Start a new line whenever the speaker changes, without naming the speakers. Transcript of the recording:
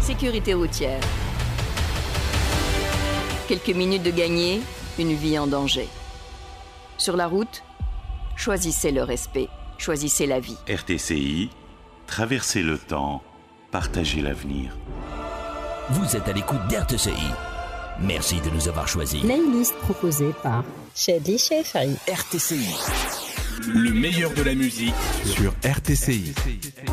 Sécurité routière. Quelques minutes de gagner, une vie en danger. Sur la route, choisissez le respect, choisissez la vie.
RTCI, traversez le temps, partagez l'avenir.
Vous êtes à l'écoute d'RTCI. Merci de nous avoir choisis.
Playlist proposée par Shadley Shefari.
RTCI.
Le meilleur de la musique
sur RTCI.